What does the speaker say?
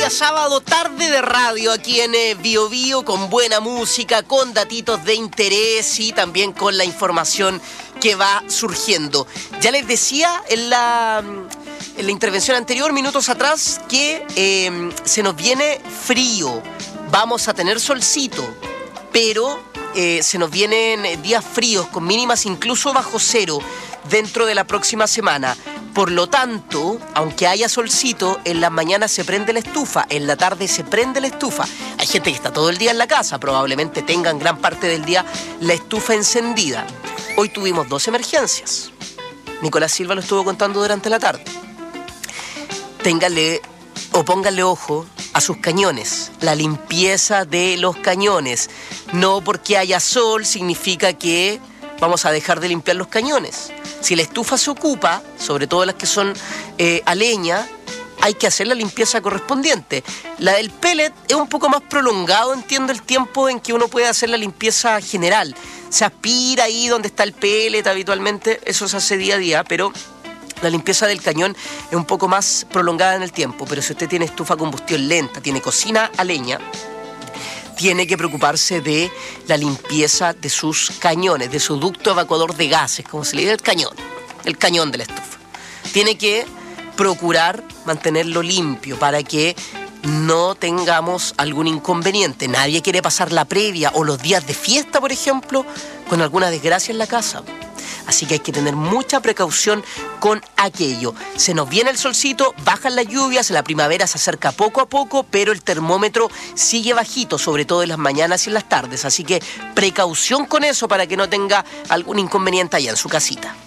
día sábado, tarde de radio aquí en Bio Bio, con buena música, con datitos de interés y también con la información que va surgiendo. Ya les decía en la intervención anterior, minutos atrás, que se nos viene frío. Vamos a tener solcito, pero se nos vienen días fríos con mínimas incluso bajo cero dentro de la próxima semana. Por lo tanto, aunque haya solcito, en las mañanas se prende la estufa, en la tarde se prende la estufa. Hay gente que está todo el día en la casa, probablemente tengan gran parte del día la estufa encendida. Hoy tuvimos 2 emergencias. Nicolás Silva lo estuvo contando durante la tarde. Ténganle o pónganle ojo a sus cañones, la limpieza de los cañones. No porque haya sol significa que vamos a dejar de limpiar los cañones. Si la estufa se ocupa, sobre todo las que son a leña, hay que hacer la limpieza correspondiente. La del pellet es un poco más prolongado, entiendo, el tiempo en que uno puede hacer la limpieza general. Se aspira ahí donde está el pellet habitualmente, eso se hace día a día, pero la limpieza del cañón es un poco más prolongada en el tiempo. Pero si usted tiene estufa a combustión lenta, tiene cocina a leña, tiene que preocuparse de la limpieza de sus cañones, de su ducto evacuador de gases, como se le dice, el cañón de la estufa. Tiene que procurar mantenerlo limpio para que no tengamos algún inconveniente. Nadie quiere pasar la previa o los días de fiesta, por ejemplo, con alguna desgracia en la casa. Así que hay que tener mucha precaución con aquello. Se nos viene el solcito, bajan las lluvias, la primavera se acerca poco a poco, pero el termómetro sigue bajito, sobre todo en las mañanas y en las tardes. Así que precaución con eso para que no tenga algún inconveniente allá en su casita.